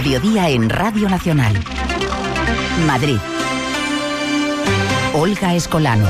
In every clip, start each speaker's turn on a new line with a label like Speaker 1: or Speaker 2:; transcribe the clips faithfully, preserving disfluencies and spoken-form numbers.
Speaker 1: mediodía en Radio Nacional. Madrid. Olga Escolano.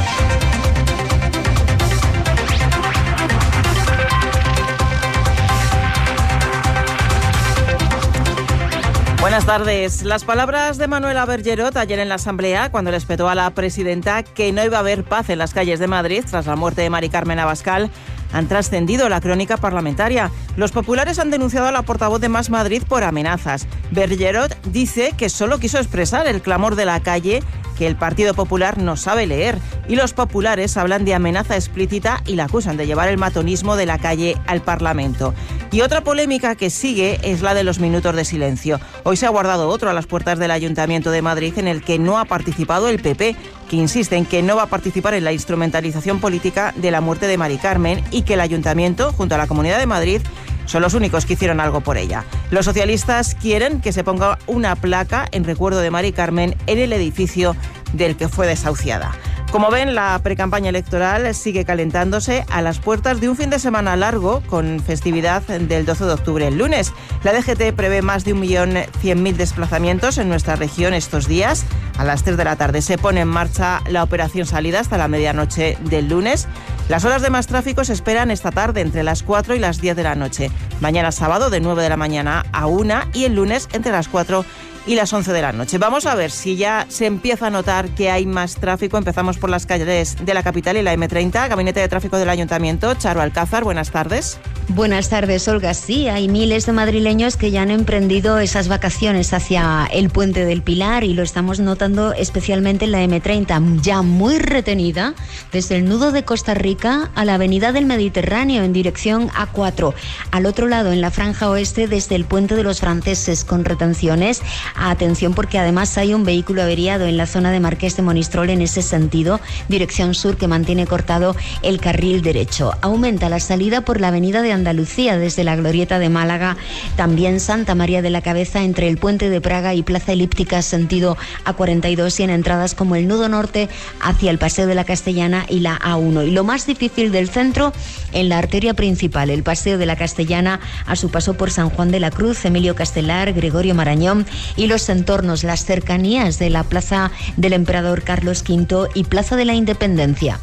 Speaker 2: Buenas tardes. Las palabras de Manuela Bergerot ayer en la Asamblea, cuando le espetó a la presidenta que no iba a haber paz en las calles de Madrid tras la muerte de Mari Carmen Abascal, han trascendido la crónica parlamentaria. Los populares han denunciado a la portavoz de Más Madrid por amenazas. Bergerot dice que solo quiso expresar el clamor de la calle, que el Partido Popular no sabe leer, y los populares hablan de amenaza explícita y la acusan de llevar el matonismo de la calle al Parlamento. Y otra polémica que sigue es la de los minutos de silencio. Hoy se ha guardado otro a las puertas del Ayuntamiento de Madrid, en el que no ha participado el P P, que insiste en que no va a participar en la instrumentalización política de la muerte de Mari Carmen y que el Ayuntamiento, junto a la Comunidad de Madrid, son los únicos que hicieron algo por ella. Los socialistas quieren que se ponga una placa en recuerdo de Mari Carmen en el edificio del que fue desahuciada. Como ven, la precampaña electoral sigue calentándose a las puertas de un fin de semana largo con festividad del doce de octubre, el lunes. La D G T prevé más de un millón cien mil desplazamientos en nuestra región estos días. A las tres de la tarde se pone en marcha la operación salida hasta la medianoche del lunes. Las horas de más tráfico se esperan esta tarde entre las cuatro y las diez de la noche. Mañana sábado de nueve de la mañana a una y el lunes entre las cuatro y las once de la noche. Vamos a ver si ya se empieza a notar que hay más tráfico. Empezamos por las calles de la capital y la eme treinta. Gabinete de Tráfico del Ayuntamiento, Charo Alcázar, buenas tardes.
Speaker 3: Buenas tardes, Olga. Sí, hay miles de madrileños que ya han emprendido esas vacaciones hacia el Puente del Pilar y lo estamos notando especialmente en la eme treinta, ya muy retenida desde el nudo de Costa Rica a la avenida del Mediterráneo en dirección A cuatro. Al otro lado, en la franja oeste, desde el Puente de los Franceses con retenciones. Atención, porque además hay un vehículo averiado en la zona de Marqués de Monistrol en ese sentido, dirección sur, que mantiene cortado el carril derecho. Aumenta la salida por la avenida de Andalucía desde la Glorieta de Málaga, también Santa María de la Cabeza entre el Puente de Praga y Plaza Elíptica sentido A cuarenta y dos y en entradas como el nudo norte hacia el Paseo de la Castellana y la A uno. Y lo más difícil del centro en la arteria principal, el Paseo de la Castellana a su paso por San Juan de la Cruz, Emilio Castelar, Gregorio Marañón y los entornos, las cercanías de la Plaza del Emperador Carlos quinto y Plaza de la Independencia.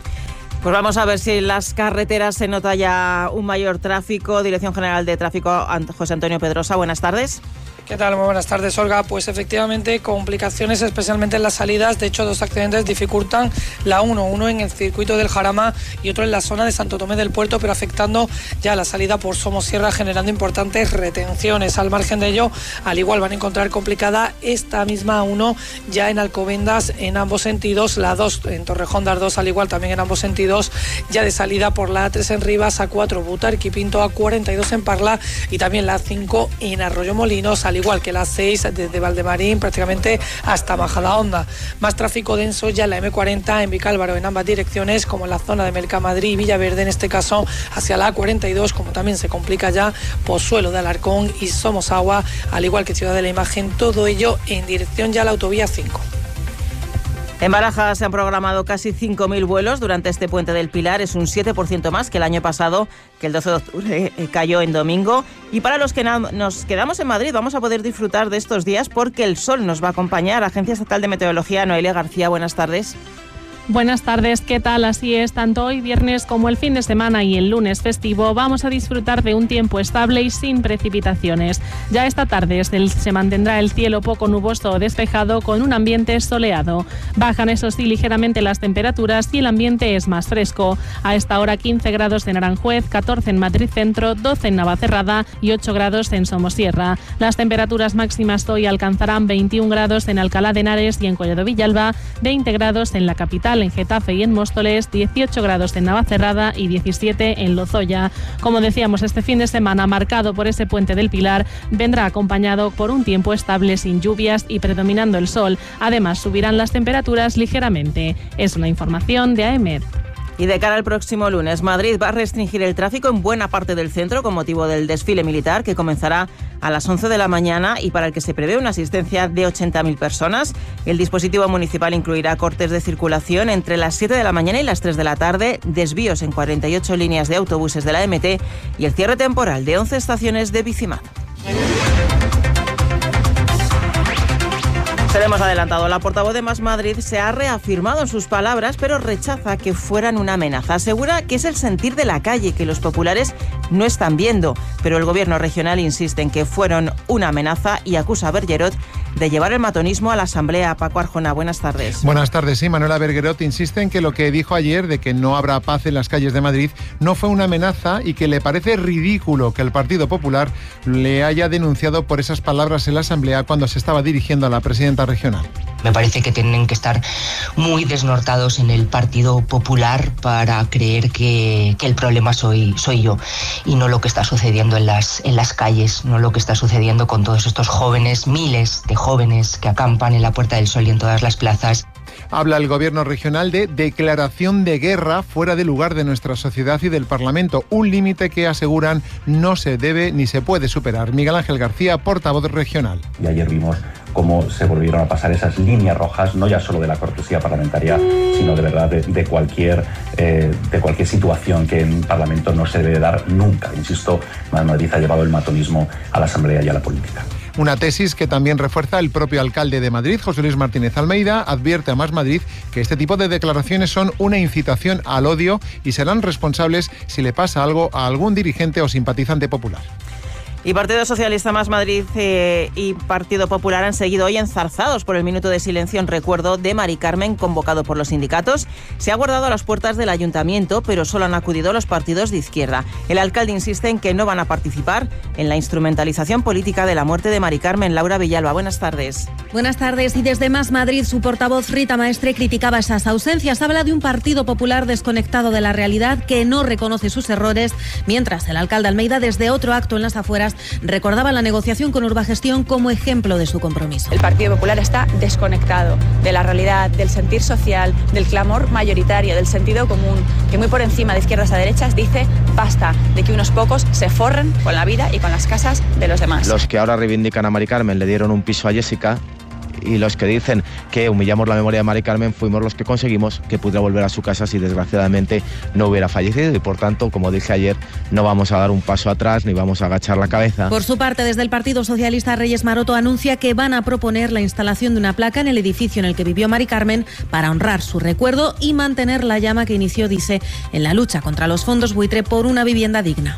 Speaker 2: Pues vamos a ver si en las carreteras se nota ya un mayor tráfico. Dirección General de Tráfico, José Antonio Pedrosa, buenas tardes.
Speaker 4: ¿Qué tal? Muy buenas tardes, Olga. Pues efectivamente, complicaciones especialmente en las salidas. De hecho, dos accidentes dificultan la uno, uno en el circuito del Jarama y otro en la zona de Santo Tomé del Puerto, pero afectando ya la salida por Somosierra, generando importantes retenciones. Al margen de ello, al igual van a encontrar complicada esta misma A uno ya en Alcobendas en ambos sentidos, la dos en Torrejón de Ardoz al igual también en ambos sentidos, ya de salida por la A tres en Rivas, A cuatro Butarque y Pinto, A cuarenta y dos en Parla y también la A cinco en Arroyo Molinos, al igual que la seis desde Valdemarín prácticamente hasta Majadahonda. Más tráfico denso ya en la eme cuarenta en Vicálvaro en ambas direcciones, como en la zona de Mercamadrid y Villaverde, en este caso hacia la A cuarenta y dos, como también se complica ya Pozuelo de Alarcón y Somosagua, al igual que Ciudad de la Imagen, todo ello en dirección ya a la autovía cinco.
Speaker 2: En Barajas se han programado casi cinco mil vuelos durante este Puente del Pilar. Es un siete por ciento más que el año pasado, que el doce de octubre cayó en domingo. Y para los que nos quedamos en Madrid vamos a poder disfrutar de estos días porque el sol nos va a acompañar. Agencia Estatal de Meteorología, Noelia García, buenas tardes.
Speaker 5: Buenas tardes, ¿qué tal? Así es, tanto hoy viernes como el fin de semana y el lunes festivo vamos a disfrutar de un tiempo estable y sin precipitaciones. Ya esta tarde se mantendrá el cielo poco nuboso o despejado con un ambiente soleado. Bajan eso sí ligeramente las temperaturas y el ambiente es más fresco. A esta hora quince grados en Aranjuez, catorce en Madrid Centro, doce en Navacerrada y ocho grados en Somosierra. Las temperaturas máximas hoy alcanzarán veintiún grados en Alcalá de Henares y en Collado Villalba, veinte grados en la capital, en Getafe y en Móstoles, dieciocho grados en Navacerrada y diecisiete en Lozoya. Como decíamos, este fin de semana marcado por ese Puente del Pilar vendrá acompañado por un tiempo estable sin lluvias y predominando el sol. Además, subirán las temperaturas ligeramente. Es una información de A E M E D.
Speaker 2: Y de cara al próximo lunes, Madrid va a restringir el tráfico en buena parte del centro con motivo del desfile militar que comenzará a las once de la mañana y para el que se prevé una asistencia de ochenta mil personas. El dispositivo municipal incluirá cortes de circulación entre las siete de la mañana y las tres de la tarde, desvíos en cuarenta y ocho líneas de autobuses de la E M T y el cierre temporal de once estaciones de Bicimat. Se lo hemos adelantado, la portavoz de Más Madrid se ha reafirmado en sus palabras, pero rechaza que fueran una amenaza. Asegura que es el sentir de la calle, que los populares no están viendo, pero el gobierno regional insiste en que fueron una amenaza y acusa a Bergerot de llevar el matonismo a la Asamblea. Paco Arjona, buenas tardes.
Speaker 6: Buenas tardes, sí. Manuela Bergerot insiste en que lo que dijo ayer de que no habrá paz en las calles de Madrid no fue una amenaza y que le parece ridículo que el Partido Popular le haya denunciado por esas palabras en la Asamblea cuando se estaba dirigiendo a la presidenta regional.
Speaker 7: Me parece que tienen que estar muy desnortados en el Partido Popular para creer que, que el problema soy, soy yo y no lo que está sucediendo en las, en las calles, no lo que está sucediendo con todos estos jóvenes, miles de jóvenes que acampan en la Puerta del Sol y en todas las plazas.
Speaker 6: Habla el gobierno regional de declaración de guerra fuera de lugar de nuestra sociedad y del Parlamento, un límite que aseguran no se debe ni se puede superar. Miguel Ángel García, portavoz regional.
Speaker 8: Y ayer vimos cómo se volvieron a pasar esas líneas rojas, no ya solo de la cortesía parlamentaria, sino de verdad de, de, cualquier, eh, de cualquier situación que en Parlamento no se debe dar nunca. Insisto, Madrid ha llevado el matonismo a la Asamblea y a la política.
Speaker 6: Una tesis que también refuerza el propio alcalde de Madrid, José Luis Martínez Almeida, advierte a Más Madrid que este tipo de declaraciones son una incitación al odio y serán responsables si le pasa algo a algún dirigente o simpatizante popular.
Speaker 2: Y Partido Socialista, Más Madrid eh, y Partido Popular han seguido hoy enzarzados por el minuto de silencio en recuerdo de Mari Carmen, convocado por los sindicatos. Se ha guardado a las puertas del ayuntamiento, pero solo han acudido los partidos de izquierda. El alcalde insiste en que no van a participar en la instrumentalización política de la muerte de Mari Carmen. Laura Villalba, buenas tardes.
Speaker 9: Buenas tardes. Y desde Más Madrid, su portavoz Rita Maestre criticaba esas ausencias. Habla de un Partido Popular desconectado de la realidad, que no reconoce sus errores, mientras el alcalde Almeida, desde otro acto en las afueras, recordaba la negociación con Urbagestión como ejemplo de su compromiso.
Speaker 10: El Partido Popular está desconectado de la realidad, del sentir social, del clamor mayoritario, del sentido común, que muy por encima de izquierdas a derechas dice basta de que unos pocos se forren con la vida y con las casas de los demás.
Speaker 11: Los que ahora reivindican a Mari Carmen le dieron un piso a Jessica, y los que dicen que humillamos la memoria de Mari Carmen fuimos los que conseguimos que pudiera volver a su casa si desgraciadamente no hubiera fallecido, y por tanto, como dije ayer, no vamos a dar un paso atrás ni vamos a agachar la cabeza.
Speaker 9: Por su parte, desde el Partido Socialista, Reyes Maroto anuncia que van a proponer la instalación de una placa en el edificio en el que vivió Mari Carmen para honrar su recuerdo y mantener la llama que inició, dice, en la lucha contra los fondos buitre por una vivienda digna.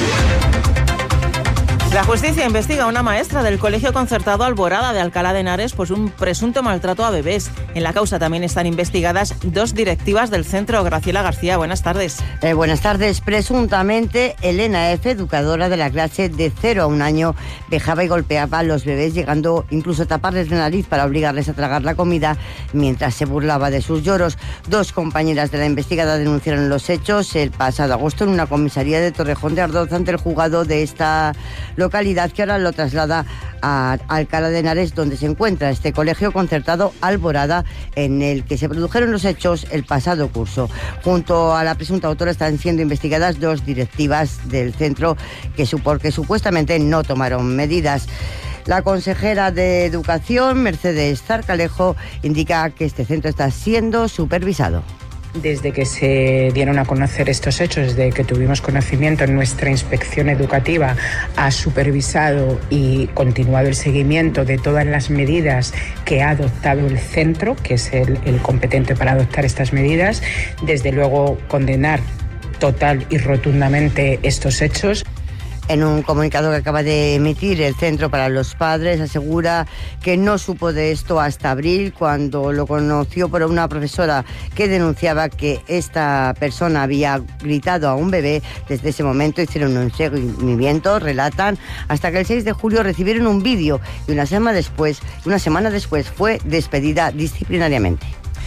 Speaker 2: La justicia investiga a una maestra del Colegio Concertado Alborada de Alcalá de Henares por un presunto maltrato a bebés. En la causa también están investigadas dos directivas del centro. Graciela García, buenas tardes.
Speaker 12: Eh, buenas tardes. Presuntamente, Elena F., educadora de la clase de cero a un año, vejaba y golpeaba a los bebés, llegando incluso a taparles la nariz para obligarles a tragar la comida mientras se burlaba de sus lloros. Dos compañeras de la investigada denunciaron los hechos el pasado agosto en una comisaría de Torrejón de Ardoz ante el juzgado de esta localidad, que ahora lo traslada a Alcalá de Henares, donde se encuentra este colegio concertado Alborada, en el que se produjeron los hechos el pasado curso. Junto a la presunta autora están siendo investigadas dos directivas del centro que, porque supuestamente no tomaron medidas. La consejera de Educación, Mercedes Zarcalejo, indica que este centro está siendo supervisado.
Speaker 13: Desde que se dieron a conocer estos hechos, desde que tuvimos conocimiento, nuestra inspección educativa ha supervisado y continuado el seguimiento de todas las medidas que ha adoptado el centro, que es el, el competente para adoptar estas medidas. Desde luego, condenar total y rotundamente estos hechos.
Speaker 12: En un comunicado que acaba de emitir el Centro para los Padres, asegura que no supo de esto hasta abril, cuando lo conoció por una profesora que denunciaba que esta persona había gritado a un bebé. Desde ese momento hicieron un seguimiento, relatan, hasta que el seis de julio recibieron un vídeo y una semana después, una semana después fue despedida disciplinariamente.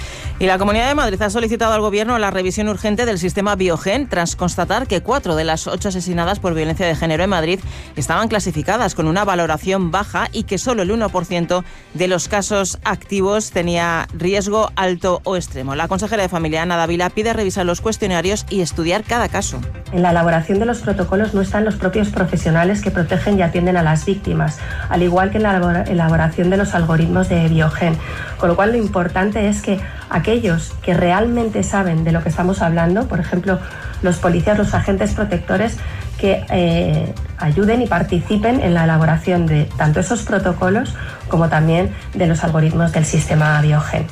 Speaker 2: Y la Comunidad de Madrid ha solicitado al Gobierno la revisión urgente del sistema Biogen tras constatar que cuatro de las ocho asesinadas por violencia de género en Madrid estaban clasificadas con una valoración baja y que solo el uno por ciento de los casos activos tenía riesgo alto o extremo. La consejera de Familia, Ana Dávila, pide revisar los cuestionarios y estudiar cada caso.
Speaker 14: En la elaboración de los protocolos no están los propios profesionales que protegen y atienden a las víctimas, al igual que en la elaboración de los algoritmos de Biogen. Con lo cual, lo importante es que aquellos que realmente saben de lo que estamos hablando, por ejemplo, los policías, los agentes protectores, que eh, ayuden y participen en la elaboración de tanto esos protocolos como también de los algoritmos del sistema Biogen.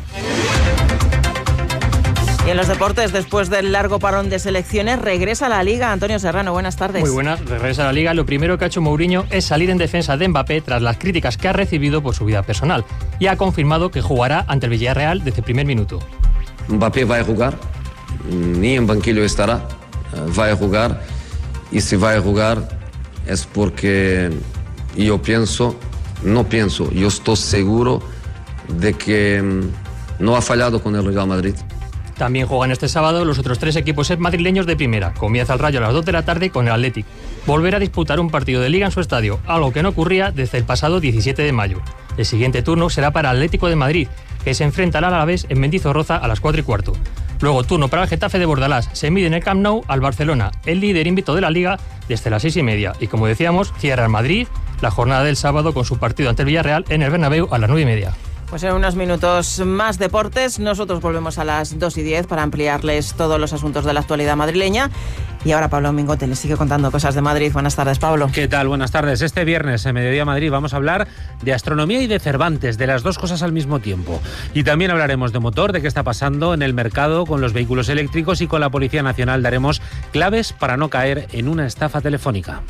Speaker 2: Y en los deportes, después del largo parón de selecciones, regresa a la Liga. Antonio Serrano, buenas tardes.
Speaker 15: Muy buenas, regresa a la Liga. Lo primero que ha hecho Mourinho es salir en defensa de Mbappé tras las críticas que ha recibido por su vida personal. Y ha confirmado que jugará ante el Villarreal desde el primer minuto.
Speaker 16: Mbappé va a jugar, ni en banquillo estará, va a jugar. Y si va a jugar es porque yo pienso, no pienso, yo estoy seguro de que no ha fallado con el Real Madrid.
Speaker 15: También juegan este sábado los otros tres equipos madrileños de primera. Comienza el Rayo a las dos de la tarde con el Athletic. Volverá a disputar un partido de Liga en su estadio, algo que no ocurría desde el pasado diecisiete de mayo. El siguiente turno será para el Atlético de Madrid, que se enfrenta al Alavés en Mendizorroza a las cuatro y cuarto. Luego turno para el Getafe de Bordalás. Se mide en el Camp Nou al Barcelona, el líder invicto de la Liga, desde las seis y media. Y como decíamos, cierra el Madrid la jornada del sábado con su partido ante el Villarreal en el Bernabéu a las nueve y media.
Speaker 2: Pues en unos minutos más deportes, nosotros volvemos a las dos y diez para ampliarles todos los asuntos de la actualidad madrileña. Y ahora Pablo Mingote les sigue contando cosas de Madrid. Buenas tardes, Pablo.
Speaker 17: ¿Qué tal? Buenas tardes. Este viernes en Mediodía Madrid vamos a hablar de astronomía y de Cervantes, de las dos cosas al mismo tiempo. Y también hablaremos de motor, de qué está pasando en el mercado con los vehículos eléctricos, y con la Policía Nacional daremos claves para no caer en una estafa telefónica.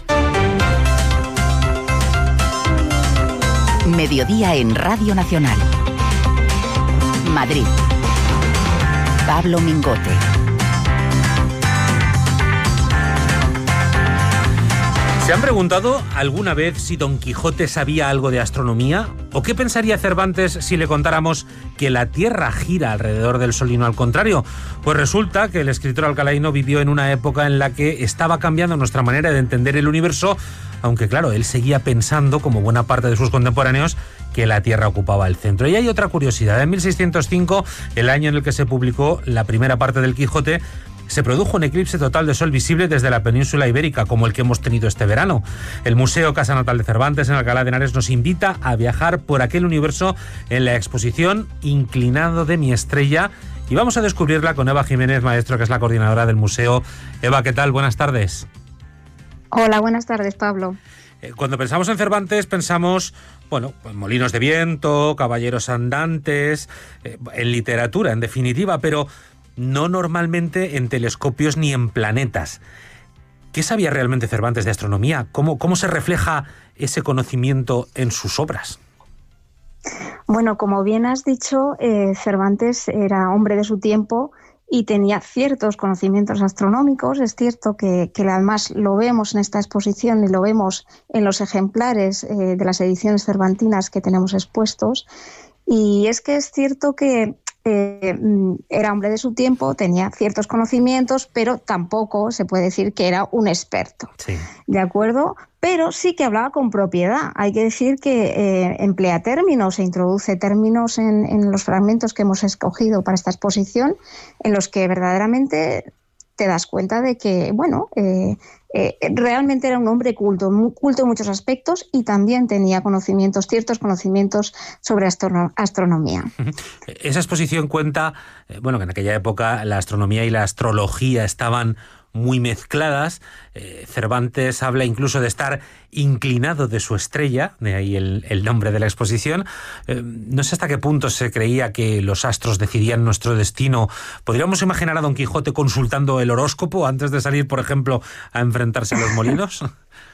Speaker 1: Mediodía en Radio Nacional. Madrid. Pablo Mingote.
Speaker 17: ¿Se han preguntado alguna vez si Don Quijote sabía algo de astronomía? ¿O qué pensaría Cervantes si le contáramos que la Tierra gira alrededor del Sol y no al contrario? Pues resulta que el escritor alcalaíno vivió en una época en la que estaba cambiando nuestra manera de entender el universo, aunque claro, él seguía pensando, como buena parte de sus contemporáneos, que la Tierra ocupaba el centro. Y hay otra curiosidad. En mil seiscientos cinco, el año en el que se publicó la primera parte del Quijote, se produjo un eclipse total de sol visible desde la península ibérica, como el que hemos tenido este verano. El Museo Casa Natal de Cervantes en Alcalá de Henares nos invita a viajar por aquel universo en la exposición Inclinado de mi estrella, y vamos a descubrirla con Eva Jiménez Maestro, que es la coordinadora del museo. Eva, ¿qué tal? Buenas tardes.
Speaker 18: Hola, buenas tardes, Pablo.
Speaker 17: Cuando pensamos en Cervantes pensamos, bueno, en molinos de viento, caballeros andantes, en literatura, en definitiva, pero no normalmente en telescopios ni en planetas. ¿Qué sabía realmente Cervantes de astronomía? ¿Cómo, cómo se refleja ese conocimiento en sus obras?
Speaker 18: Bueno, como bien has dicho, eh, Cervantes era hombre de su tiempo y tenía ciertos conocimientos astronómicos. Es cierto que, que además lo vemos en esta exposición y lo vemos en los ejemplares eh, de las ediciones cervantinas que tenemos expuestos. Y es que es cierto que Eh, era hombre de su tiempo, tenía ciertos conocimientos, pero tampoco se puede decir que era un experto. Sí. ¿De acuerdo? Pero sí que hablaba con propiedad. Hay que decir que eh, emplea términos e introduce términos en, en los fragmentos que hemos escogido para esta exposición, en los que verdaderamente te das cuenta de que, bueno, eh, eh, realmente era un hombre culto, muy culto en muchos aspectos, y también tenía conocimientos, ciertos conocimientos sobre astro- astronomía.
Speaker 17: Esa exposición cuenta, eh, bueno, que en aquella época la astronomía y la astrología estaban muy mezcladas. Eh, Cervantes habla incluso de estar inclinado de su estrella, de ahí el, el nombre de la exposición. Eh, no sé hasta qué punto se creía que los astros decidían nuestro destino. ¿Podríamos imaginar a Don Quijote consultando el horóscopo antes de salir, por ejemplo, a enfrentarse a los molinos?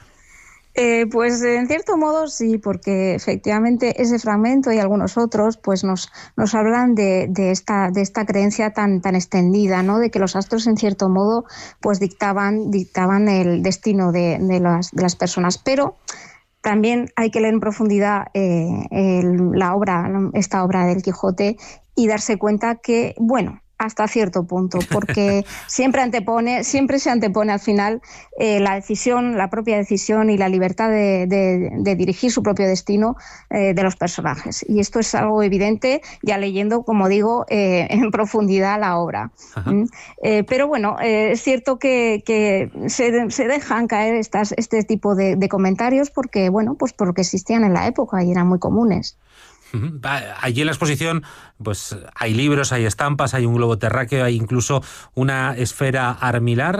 Speaker 18: Eh, pues en cierto modo sí, porque efectivamente ese fragmento y algunos otros pues nos, nos hablan de, de, esta, de esta creencia tan, tan extendida, ¿no? De que los astros en cierto modo pues dictaban, dictaban el destino de, de, las, de las personas. Pero también hay que leer en profundidad eh, el, la obra, esta obra del Quijote, y darse cuenta que, bueno, hasta cierto punto, porque siempre antepone, siempre se antepone al final eh, la decisión, la propia decisión y la libertad de, de, de dirigir su propio destino eh, de los personajes. Y esto es algo evidente ya leyendo, como digo, eh, en profundidad la obra. ¿Mm? Eh, pero bueno, eh, es cierto que, que se, se dejan caer estas, este tipo de, de comentarios porque, bueno, pues porque existían en la época y eran muy comunes.
Speaker 17: Allí en la exposición pues hay libros, hay estampas, hay un globo terráqueo, hay incluso una esfera armilar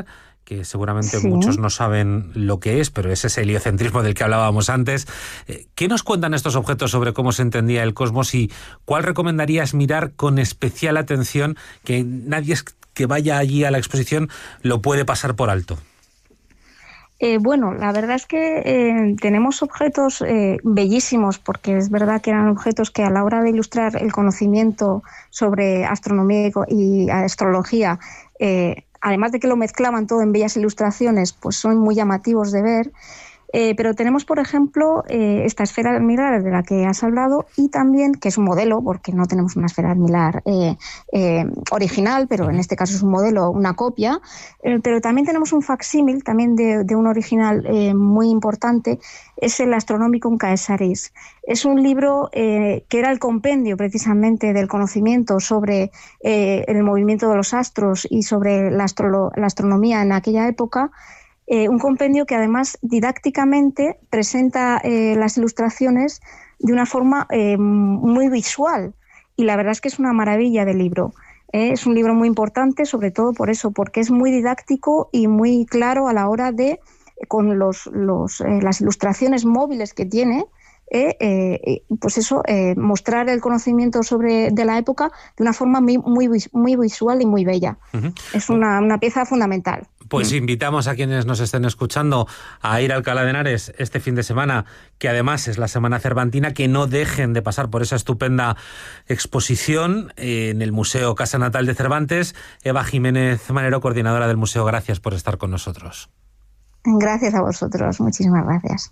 Speaker 17: que seguramente
Speaker 18: Sí.
Speaker 17: muchos no saben lo que es, pero es ese heliocentrismo del que hablábamos antes. ¿Qué nos cuentan estos objetos sobre cómo se entendía el cosmos y cuál recomendarías mirar con especial atención, que nadie que vaya allí a la exposición lo puede pasar por alto?
Speaker 18: Eh, bueno, la verdad es que eh, tenemos objetos eh, bellísimos, porque es verdad que eran objetos que a la hora de ilustrar el conocimiento sobre astronomía y astrología, eh, además de que lo mezclaban todo en bellas ilustraciones, pues son muy llamativos de ver. Eh, pero tenemos, por ejemplo, eh, esta esfera almilar de la que has hablado y también, que es un modelo, porque no tenemos una esfera almilar eh, eh, original, pero en este caso es un modelo, una copia, eh, pero también tenemos un facsímil también de, de un original eh, muy importante, es el Astronomicum Caesaris. Es un libro eh, que era el compendio precisamente del conocimiento sobre eh, el movimiento de los astros y sobre la, astro- la astronomía en aquella época. Eh, un compendio que además didácticamente presenta eh, las ilustraciones de una forma eh, muy visual, y la verdad es que es una maravilla de libro. Eh, es un libro muy importante, sobre todo por eso, porque es muy didáctico y muy claro a la hora de, con los, los, eh, las ilustraciones móviles que tiene, eh, eh, pues eso, eh, mostrar el conocimiento sobre de la época de una forma muy, muy, muy visual y muy bella. Uh-huh. Es una, una pieza fundamental.
Speaker 17: Pues invitamos a quienes nos estén escuchando a ir a Alcalá de Henares este fin de semana, que además es la Semana Cervantina, que no dejen de pasar por esa estupenda exposición en el Museo Casa Natal de Cervantes. Eva Jiménez Manero, coordinadora del museo, gracias por estar con nosotros.
Speaker 18: Gracias a vosotros, muchísimas gracias.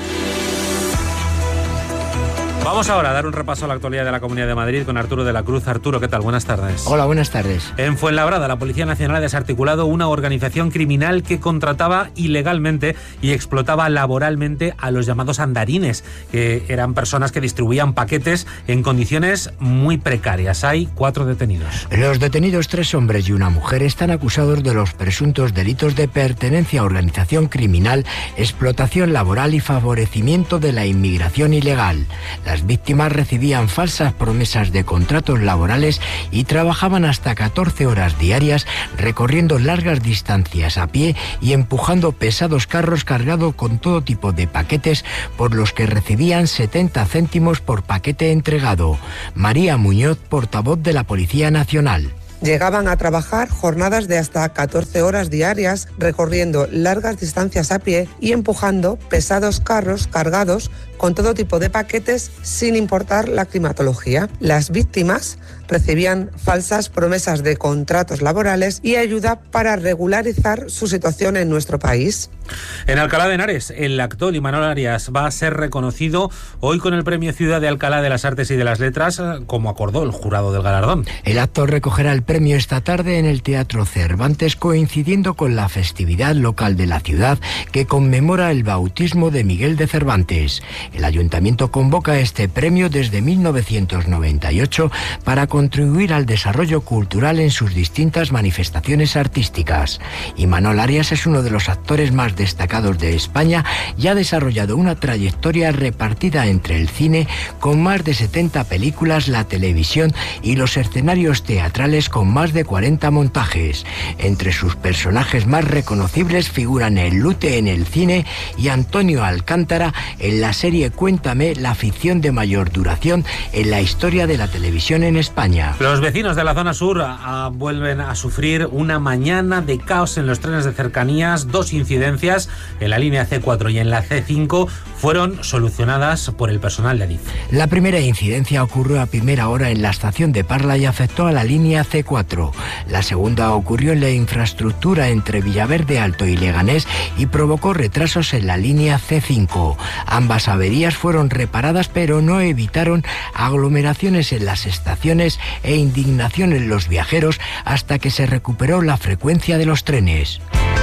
Speaker 17: Vamos ahora a dar un repaso a la actualidad de la Comunidad de Madrid con Arturo de la Cruz. Arturo, ¿qué tal? Buenas tardes.
Speaker 19: Hola, buenas tardes.
Speaker 17: En Fuenlabrada, la Policía Nacional ha desarticulado una organización criminal que contrataba ilegalmente y explotaba laboralmente a los llamados andarines, que eran personas que distribuían paquetes en condiciones muy precarias. Hay cuatro detenidos.
Speaker 19: Los detenidos, tres hombres y una mujer, están acusados de los presuntos delitos de pertenencia a organización criminal, explotación laboral y favorecimiento de la inmigración ilegal. La Las víctimas recibían falsas promesas de contratos laborales y trabajaban hasta catorce horas diarias recorriendo largas distancias a pie y empujando pesados carros cargados con todo tipo de paquetes por los que recibían setenta céntimos por paquete entregado. María Muñoz, portavoz de la Policía Nacional.
Speaker 20: Llegaban a trabajar jornadas de hasta catorce horas diarias, recorriendo largas distancias a pie y empujando pesados carros cargados con todo tipo de paquetes sin importar la climatología. Las víctimas recibían falsas promesas de contratos laborales y ayuda para regularizar su situación en nuestro país.
Speaker 17: En Alcalá de Henares, el actor Imanol Arias va a ser reconocido hoy con el Premio Ciudad de Alcalá de las Artes y de las Letras, como acordó el jurado del galardón.
Speaker 19: El actor recogerá el premio esta tarde en el Teatro Cervantes, coincidiendo con la festividad local de la ciudad que conmemora el bautismo de Miguel de Cervantes. El Ayuntamiento convoca este premio desde mil novecientos noventa y ocho para contribuir al desarrollo cultural en sus distintas manifestaciones artísticas. Imanol Arias es uno de los actores más destacados de España y ha desarrollado una trayectoria repartida entre el cine, con más de setenta películas, la televisión y los escenarios teatrales, con más de cuarenta montajes. Entre sus personajes más reconocibles figuran el Lute en el cine y Antonio Alcántara en la serie Cuéntame, la ficción de mayor duración en la historia de la televisión en España.
Speaker 17: Los vecinos de la zona sur a, a, vuelven a sufrir una mañana de caos en los trenes de cercanías. Dos incidencias en la línea ce cuatro y en la ce cinco fueron solucionadas por el personal de Adif.
Speaker 19: La primera incidencia ocurrió a primera hora en la estación de Parla y afectó a la línea ce cuatro. La segunda ocurrió en la infraestructura entre Villaverde Alto y Leganés y provocó retrasos en la línea ce cinco. Ambas averías fueron reparadas, pero no evitaron aglomeraciones en las estaciones e indignación en los viajeros hasta que se recuperó la frecuencia de los trenes.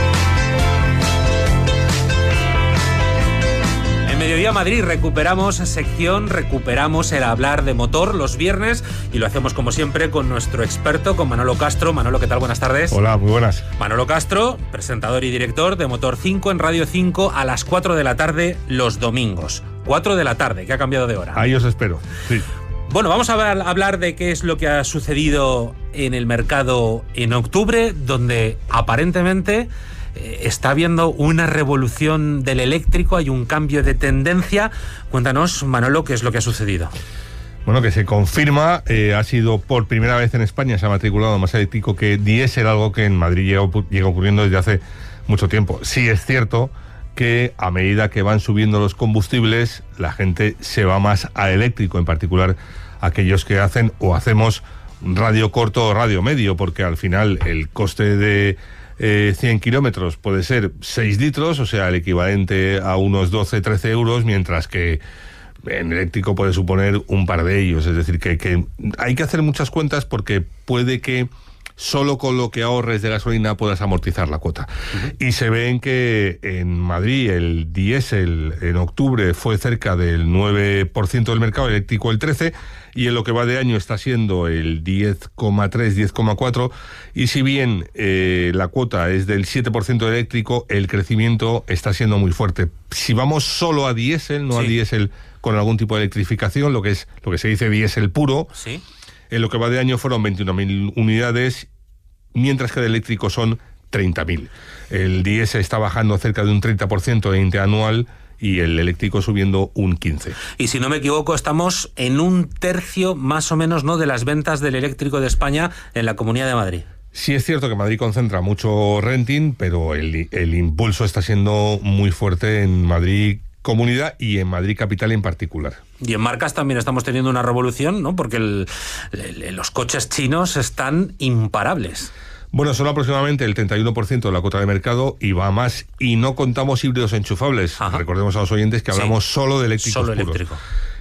Speaker 17: Mediodía Madrid, recuperamos sección, recuperamos el hablar de motor los viernes y lo hacemos como siempre con nuestro experto, con Manolo Castro. Manolo, ¿qué tal? Buenas tardes.
Speaker 21: Hola, muy buenas.
Speaker 17: Manolo Castro, presentador y director de Motor cinco en Radio cinco a las cuatro de la tarde los domingos. cuatro de la tarde, que ha cambiado de hora.
Speaker 21: Ahí os espero, sí.
Speaker 17: Bueno, vamos a hablar de qué es lo que ha sucedido en el mercado en octubre, donde aparentemente ¿Está habiendo una revolución del eléctrico? ¿Hay un cambio de tendencia? Cuéntanos, Manolo, ¿qué es lo que ha sucedido?
Speaker 21: Bueno, que se confirma, eh, ha sido por primera vez en España, se ha matriculado más eléctrico que diésel, algo que en Madrid llega, llega ocurriendo desde hace mucho tiempo. Sí es cierto que a medida que van subiendo los combustibles, la gente se va más al eléctrico, en particular aquellos que hacen o hacemos radio corto o radio medio, porque al final el coste de eh, cien kilómetros puede ser seis litros, o sea, el equivalente a unos doce, trece euros, mientras que en eléctrico puede suponer un par de ellos. Es decir, que, que hay que hacer muchas cuentas porque puede que solo con lo que ahorres de gasolina puedas amortizar la cuota. Uh-huh. Y se ven que en Madrid el diésel en octubre fue cerca del nueve por ciento del mercado, eléctrico el trece por ciento, y en lo que va de año está siendo el diez coma tres, diez coma cuatro, y si bien eh, la cuota es del siete por ciento de eléctrico, el crecimiento está siendo muy fuerte. Si vamos solo a diésel, no sí. a diésel con algún tipo de electrificación, lo que es lo que se dice diésel puro,
Speaker 17: sí.
Speaker 21: en lo que va de año fueron veintiuna mil unidades, mientras que de eléctrico son treinta mil. El diésel está bajando cerca de un treinta por ciento de interanual y el eléctrico subiendo un quince por ciento.
Speaker 17: Y si no me equivoco, estamos en un tercio más o menos, ¿no?, de las ventas del eléctrico de España en la Comunidad de Madrid.
Speaker 21: Sí es cierto que Madrid concentra mucho renting, pero el, el impulso está siendo muy fuerte en Madrid Comunidad y en Madrid Capital en particular.
Speaker 17: Y en marcas también estamos teniendo una revolución, ¿no? Porque el, el, los coches chinos están imparables.
Speaker 21: Bueno, son aproximadamente el treinta y uno por ciento de la cuota de mercado y va más. Y no contamos híbridos enchufables. Ajá. Recordemos a los oyentes que hablamos sí, solo de eléctricos
Speaker 17: solo
Speaker 21: puros.
Speaker 17: Eléctrico.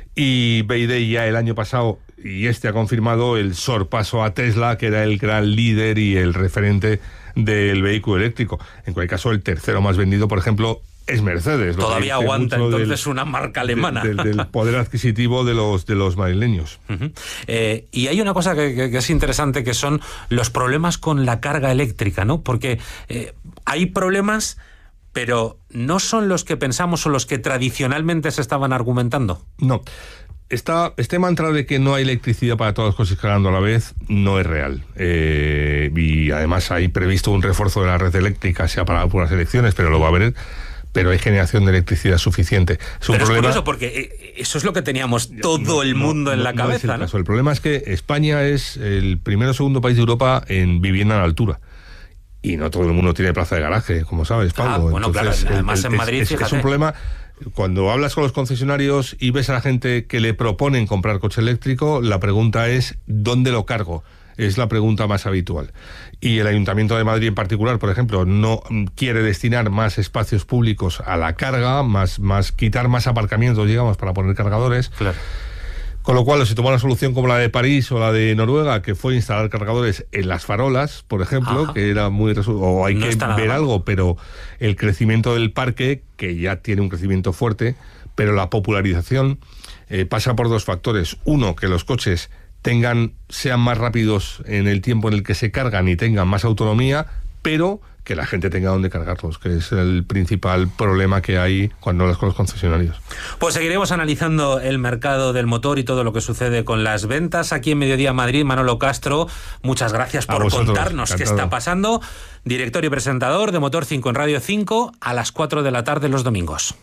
Speaker 21: Y B Y D ya el año pasado, y este ha confirmado el sorpaso a Tesla, que era el gran líder y el referente del vehículo eléctrico. En cualquier caso, el tercero más vendido, por ejemplo, es Mercedes.
Speaker 17: Todavía aguanta entonces del, una marca alemana.
Speaker 21: Del, del, del poder adquisitivo de los, de los madrileños.
Speaker 17: Uh-huh. Eh, y hay una cosa que, que, que es interesante, que son los problemas con la carga eléctrica, ¿no? Porque eh, hay problemas, pero no son los que pensamos o los que tradicionalmente se estaban argumentando.
Speaker 21: No. Esta, este mantra de que no hay electricidad para todas las cosas cargando a la vez no es real. Eh, y además hay previsto un refuerzo de la red eléctrica, sea para algunas elecciones, pero lo va a haber. Pero hay generación de electricidad suficiente. Es un
Speaker 17: pero
Speaker 21: problema...
Speaker 17: es curioso, porque eso es lo que teníamos todo no, el mundo no, en la no, cabeza.
Speaker 21: No es el caso. El problema es que España es el primero o segundo país de Europa en vivienda a la altura. Y no todo el mundo tiene plaza de garaje, como sabes, Pablo.
Speaker 17: Ah, bueno, Entonces, claro, además el, el, en Madrid,
Speaker 21: es,
Speaker 17: fíjate.
Speaker 21: Es un problema. Cuando hablas con los concesionarios y ves a la gente que le proponen comprar coche eléctrico, la pregunta es ¿dónde lo cargo? Es la pregunta más habitual. Y el Ayuntamiento de Madrid en particular, por ejemplo, no quiere destinar más espacios públicos a la carga, más, más quitar más aparcamientos, digamos, para poner cargadores.
Speaker 17: Claro.
Speaker 21: Con lo cual, si toma una solución como la de París o la de Noruega, que fue instalar cargadores en las farolas, por ejemplo, Ajá. que era muy... o hay no que ver algo, pero el crecimiento del parque, que ya tiene un crecimiento fuerte, pero la popularización eh, pasa por dos factores. Uno, que los coches tengan sean más rápidos en el tiempo en el que se cargan y tengan más autonomía, pero que la gente tenga donde cargarlos, que es el principal problema que hay cuando hablas con los concesionarios.
Speaker 17: Pues seguiremos analizando el mercado del motor y todo lo que sucede con las ventas aquí en Mediodía Madrid. Manolo Castro, muchas gracias por contarnos encantado. Qué está pasando. Director y presentador de Motor cinco en Radio cinco a las cuatro de la tarde los domingos.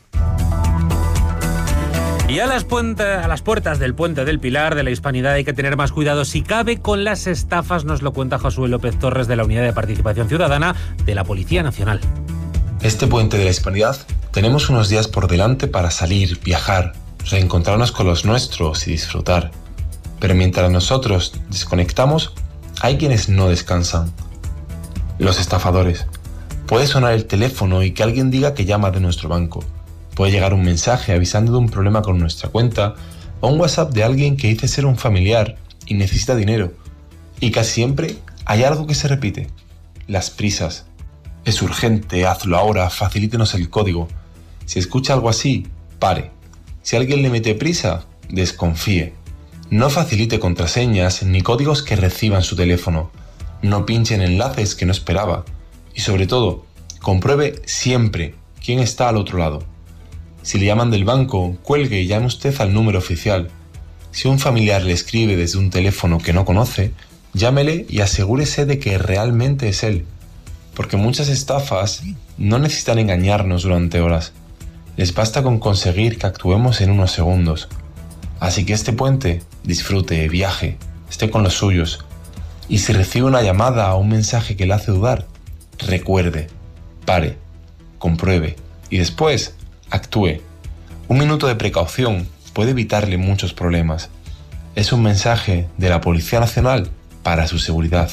Speaker 17: Y a las, puente, a las puertas del Puente del Pilar de la Hispanidad hay que tener más cuidado si cabe con las estafas, nos lo cuenta Josué López Torres de la Unidad de Participación Ciudadana de la Policía Nacional.
Speaker 22: Este Puente de la Hispanidad tenemos unos días por delante para salir, viajar, reencontrarnos con los nuestros y disfrutar. Pero mientras nosotros desconectamos, hay quienes no descansan. Los estafadores. Puede sonar el teléfono y que alguien diga que llama de nuestro banco. Puede llegar un mensaje avisando de un problema con nuestra cuenta o un WhatsApp de alguien que dice ser un familiar y necesita dinero. Y casi siempre hay algo que se repite. Las prisas. Es urgente, hazlo ahora, facilítenos el código. Si escucha algo así, pare. Si alguien le mete prisa, desconfíe. No facilite contraseñas ni códigos que reciban su teléfono. No pinche en enlaces que no esperaba. Y sobre todo, compruebe siempre quién está al otro lado. Si le llaman del banco, cuelgue y llame usted al número oficial. Si un familiar le escribe desde un teléfono que no conoce, llámele y asegúrese de que realmente es él. porque muchas estafas no necesitan engañarnos durante horas. Les basta con conseguir que actuemos en unos segundos. Así que este puente, disfrute, viaje, esté con los suyos. Y si recibe una llamada o un mensaje que le hace dudar, recuerde, pare, compruebe y después actúe. Un minuto de precaución puede evitarle muchos problemas. Es un mensaje de la Policía Nacional para su seguridad.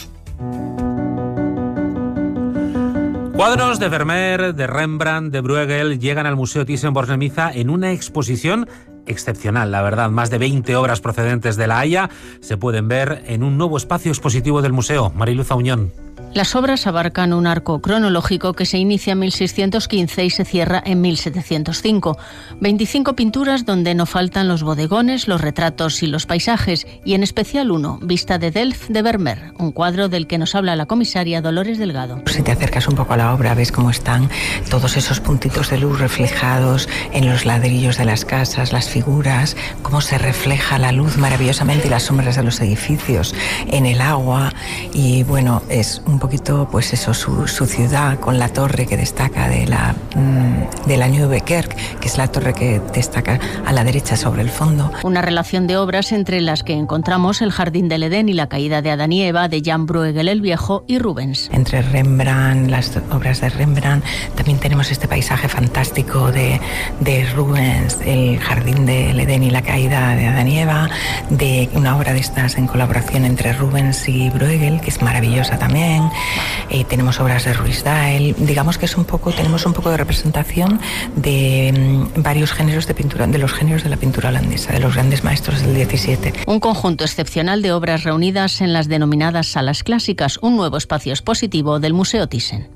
Speaker 17: Cuadros de Vermeer, de Rembrandt, de Bruegel llegan al Museo Thyssen-Bornemisza en una exposición excepcional, la verdad. Más de veinte obras procedentes de La Haya se pueden ver en un nuevo espacio expositivo del museo. Mariluz Auñón.
Speaker 3: Las obras abarcan un arco cronológico que se inicia en mil seiscientos quince y se cierra en mil setecientos cinco. veinticinco pinturas donde no faltan los bodegones, los retratos y los paisajes, y en especial uno, Vista de Delft de Vermeer, un cuadro del que nos habla la comisaria Dolores Delgado.
Speaker 4: Si te acercas un poco a la obra, ves cómo están todos esos puntitos de luz reflejados en los ladrillos de las casas, las figuras, cómo se refleja la luz maravillosamente y las sombras de los edificios en el agua. Y bueno, es un poquito, pues eso, su, su ciudad con la torre que destaca de la, mmm, de la Nieuwe Kerk, que es la torre que destaca a la derecha sobre el fondo.
Speaker 3: Una relación de obras entre las que encontramos el Jardín del Edén y la caída de Adán y Eva de Jan Bruegel el Viejo y Rubens.
Speaker 4: Entre Rembrandt, las obras de Rembrandt, también tenemos este paisaje fantástico de, de Rubens, el Jardín del Edén y la caída de Adán y Eva, de una obra de estas en colaboración entre Rubens y Bruegel, que es maravillosa también. Eh, tenemos obras de Ruysdael. Digamos que es un poco, tenemos un poco de representación de mmm, varios géneros de pintura, de los géneros de la pintura holandesa, de los grandes maestros del diecisiete.
Speaker 3: Un conjunto excepcional de obras reunidas en las denominadas salas clásicas, un nuevo espacio expositivo del Museo Thyssen.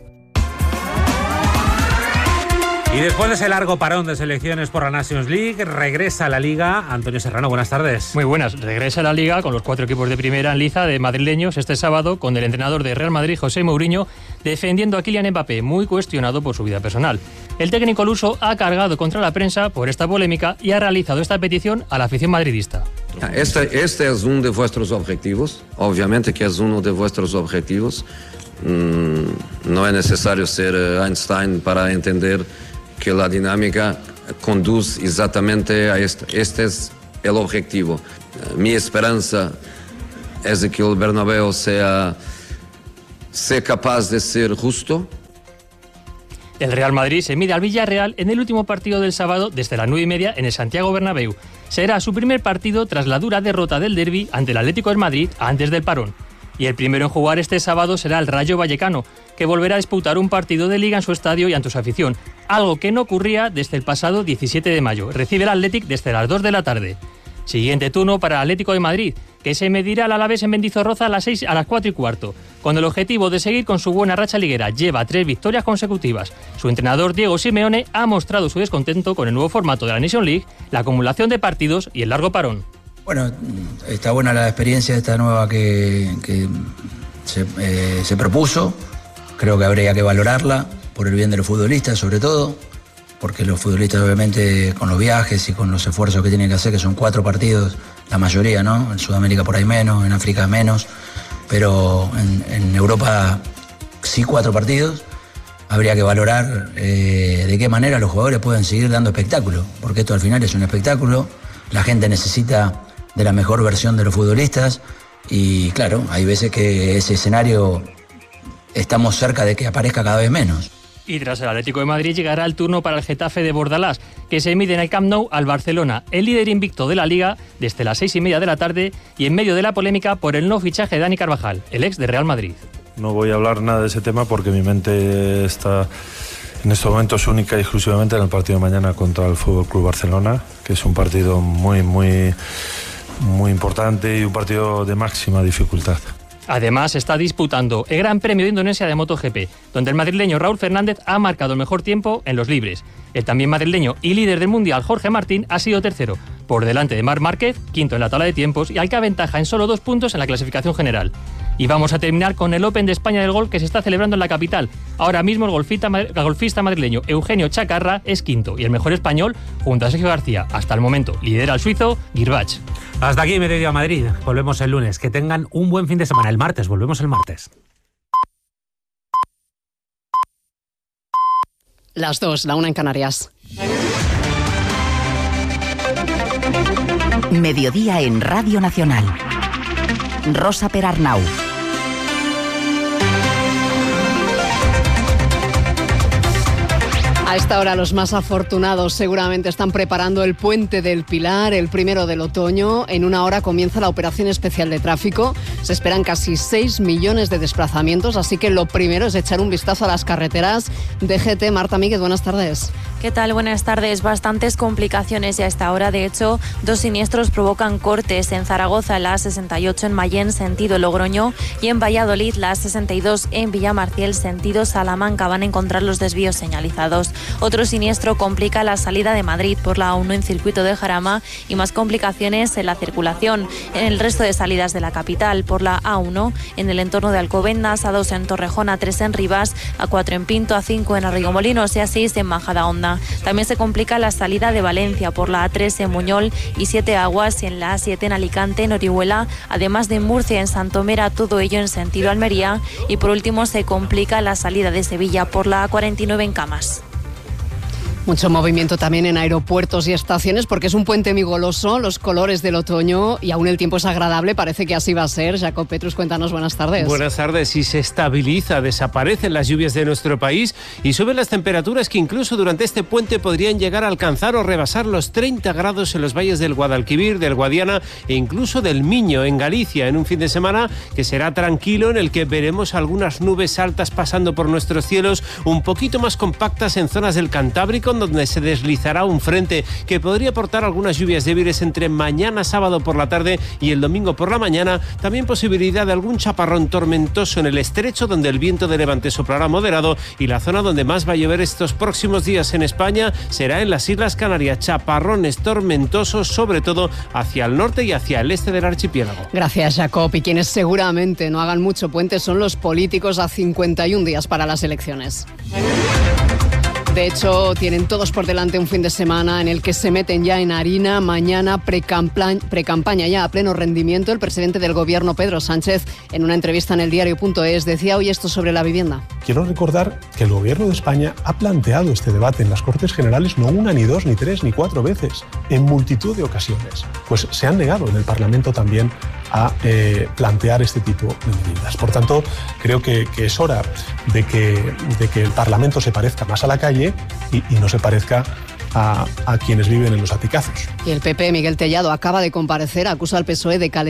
Speaker 17: Y después de ese largo parón de selecciones por la Nations League, regresa a la Liga. Antonio Serrano, buenas tardes.
Speaker 15: Muy buenas. Regresa a la Liga con los cuatro equipos de primera en liza de madrileños este sábado, con el entrenador de Real Madrid, José Mourinho, defendiendo a Kylian Mbappé, muy cuestionado por su vida personal. El técnico luso ha cargado contra la prensa por esta polémica y ha realizado esta petición a la afición madridista.
Speaker 16: Este, este es uno de vuestros objetivos, obviamente que es uno de vuestros objetivos. Mm, no es necesario ser Einstein para entender que la dinámica conduce exactamente a esto. Este es el objetivo. Mi esperanza es de que el Bernabéu sea, sea capaz de ser justo.
Speaker 15: El Real Madrid se mide al Villarreal en el último partido del sábado desde las nueve y media en el Santiago Bernabéu. Será su primer partido tras la dura derrota del derbi ante el Atlético de Madrid antes del parón. Y el primero en jugar este sábado será el Rayo Vallecano, que volverá a disputar un partido de Liga en su estadio y ante su afición, algo que no ocurría desde el pasado diecisiete de mayo. Recibe el Athletic desde las dos de la tarde. Siguiente turno para el Atlético de Madrid, que se medirá al Alavés en Mendizorroza a las seis a las cuatro y cuarto, con el objetivo de seguir con su buena racha liguera. Lleva tres victorias consecutivas. Su entrenador Diego Simeone ha mostrado su descontento con el nuevo formato de la Nations League, la acumulación de partidos y el largo parón.
Speaker 23: Bueno, está buena la experiencia esta nueva que, que se, eh, se propuso. Creo que habría que valorarla por el bien de los futbolistas, sobre todo, porque los futbolistas obviamente con los viajes y con los esfuerzos que tienen que hacer, que son cuatro partidos, la mayoría, ¿no? En Sudamérica por ahí menos, en África menos, pero en, en Europa sí cuatro partidos. Habría que valorar eh, de qué manera los jugadores pueden seguir dando espectáculo, porque esto al final es un espectáculo, la gente necesita de la mejor versión de los futbolistas y claro, hay veces que ese escenario estamos cerca de que aparezca cada vez menos.
Speaker 15: Y tras el Atlético de Madrid llegará el turno para el Getafe de Bordalás, que se mide en el Camp Nou al Barcelona, el líder invicto de la Liga, desde las seis y media de la tarde y en medio de la polémica por el no fichaje de Dani Carvajal, el ex de Real Madrid.
Speaker 24: No voy a hablar nada de ese tema porque mi mente está en estos momentos única y exclusivamente en el partido de mañana contra el F C Barcelona, que es un partido muy, muy, muy importante y un partido de máxima dificultad.
Speaker 15: Además, está disputando el Gran Premio de Indonesia de MotoGP, donde el madrileño Raúl Fernández ha marcado el mejor tiempo en los libres. El también madrileño y líder del Mundial Jorge Martín ha sido tercero, por delante de Marc Márquez, quinto en la tabla de tiempos y al que aventaja en solo dos puntos en la clasificación general. Y vamos a terminar con el Open de España del golf que se está celebrando en la capital. Ahora mismo el golfista, el golfista madrileño Eugenio Chacarra es quinto y el mejor español, junto a Sergio García, hasta el momento lidera el suizo Girbach.
Speaker 17: Hasta aquí Mediodía Madrid. Volvemos el lunes. Que tengan un buen fin de semana. El martes, volvemos el martes.
Speaker 5: Las dos, la una en Canarias.
Speaker 1: Mediodía en Radio Nacional. Rosa Perarnau.
Speaker 5: A esta hora los más afortunados seguramente están preparando el Puente del Pilar, el primero del otoño. En una hora comienza la operación especial de tráfico. Se esperan casi seis millones de desplazamientos, así que lo primero es echar un vistazo a las carreteras. D G T, Marta Míguez, buenas tardes.
Speaker 6: ¿Qué tal? Buenas tardes. Bastantes complicaciones ya a esta hora. De hecho, dos siniestros provocan cortes en Zaragoza, la A sesenta y ocho en Mayén, sentido Logroño, y en Valladolid, la A sesenta y dos en Villamarciel, sentido Salamanca. Van a encontrar los desvíos señalizados. Otro siniestro complica la salida de Madrid por la A uno en circuito de Jarama y más complicaciones en la circulación en el resto de salidas de la capital por la A uno en el entorno de Alcobendas, A dos en Torrejón, A tres en Rivas, A cuatro en Pinto, A cinco en Arrigomolinos y A seis en Majadahonda. También se complica la salida de Valencia por la A tres en Muñol y Siete Aguas y en la A siete en Alicante, en Orihuela, además de Murcia, en Santomera, todo ello en sentido Almería. Y por último se complica la salida de Sevilla por la A cuarenta y nueve en Camas.
Speaker 5: Mucho movimiento también en aeropuertos y estaciones porque es un puente muy goloso, los colores del otoño y aún el tiempo es agradable, parece que así va a ser. Jacob Petrus, cuéntanos, buenas tardes.
Speaker 7: Buenas tardes. Y se estabiliza, desaparecen las lluvias de nuestro país y suben las temperaturas que incluso durante este puente podrían llegar a alcanzar o rebasar los treinta grados en los valles del Guadalquivir, del Guadiana e incluso del Miño en Galicia, en un fin de semana que será tranquilo, en el que veremos algunas nubes altas pasando por nuestros cielos, un poquito más compactas en zonas del Cantábrico, donde se deslizará un frente que podría aportar algunas lluvias débiles entre mañana sábado por la tarde y el domingo por la mañana. También posibilidad de algún chaparrón tormentoso en el estrecho, donde el viento de levante soplará moderado, y la zona donde más va a llover estos próximos días en España será en las Islas Canarias. Chaparrones tormentosos, sobre todo hacia el norte y hacia el este del archipiélago.
Speaker 5: Gracias, Jacob. Y quienes seguramente no hagan mucho puente son los políticos a cincuenta y un días para las elecciones. De hecho, tienen todos por delante un fin de semana en el que se meten ya en harina. Mañana, precampaña ya a pleno rendimiento. El presidente del Gobierno, Pedro Sánchez, en una entrevista en el diario punto es, decía hoy esto sobre la vivienda.
Speaker 8: Quiero recordar que el Gobierno de España ha planteado este debate en las Cortes Generales no una, ni dos, ni tres, ni cuatro veces, en multitud de ocasiones. Pues se han negado en el Parlamento también a eh, plantear este tipo de medidas. Por tanto, creo que, que es hora de que, de que el Parlamento se parezca más a la calle y, y no se parezca a, a quienes viven en los aticazos.
Speaker 5: Y el P P, Miguel Tellado, acaba de comparecer, acusa al P S O E de calentamiento